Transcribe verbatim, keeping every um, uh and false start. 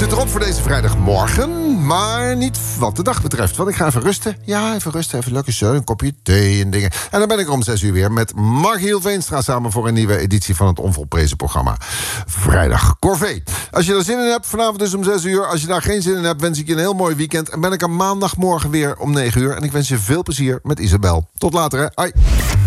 zit erop voor deze vrijdagmorgen. Maar niet wat de dag betreft. Want ik ga even rusten. Ja, even rusten. Even lekker zo. Een kopje thee en dingen. En dan ben ik er om zes uur weer met Margiel Veenstra samen voor een nieuwe editie van het onvolprezen programma Vrijdag Corvée. Als je er zin in hebt, vanavond dus om zes uur. Als je daar geen zin in hebt, wens ik je een heel mooi weekend. En ben ik er maandagmorgen weer om negen uur. En ik wens je veel plezier met Isabel. Tot later, hè. Hoi.